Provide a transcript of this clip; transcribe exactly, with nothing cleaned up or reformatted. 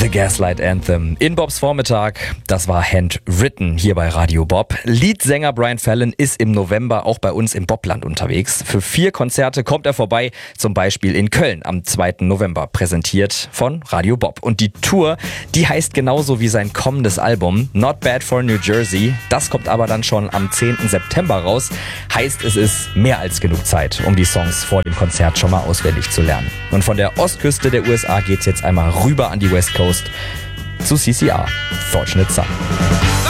The Gaslight Anthem in Bobs Vormittag. Das war Handwritten hier bei Radio Bob. Leadsänger Brian Fallon ist im November auch bei uns im Bobland unterwegs. Für vier Konzerte kommt er vorbei, zum Beispiel in Köln am zweiten November, präsentiert von Radio Bob. Und die Tour, die heißt genauso wie sein kommendes Album, Not Bad for New Jersey. Das kommt aber dann schon am zehnten September raus. Heißt, es ist mehr als genug Zeit, um die Songs vor dem Konzert schon mal auswendig zu lernen. Und von der Ostküste der U S A geht's jetzt einmal rüber an die West Coast zu C C R, Fortunate Son.